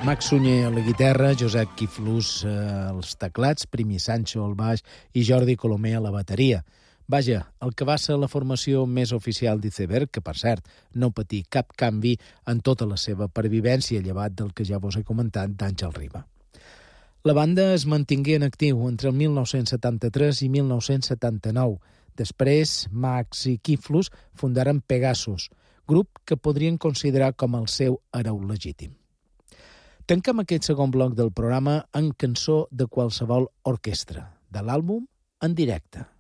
Max Sunyer a la guitarra, Josep Quiflús als teclats, Primi Sancho al baix i Jordi Colomer a la bateria. Vaja, el que va ser la formació més oficial d'Iceberg, que, per cert, no patí cap canvi en tota la seva pervivència, llevat del que ja vos he comentat d'Àngel Riba. La banda es mantingué en actiu entre el 1973 i 1979. Després, Max i Quiflús fundaren Pegasus, grup que podrien considerar com el seu hereu legítim. Tanquem aquest segon bloc del programa en cançó de qualsevol orquestra, de l'àlbum En directe.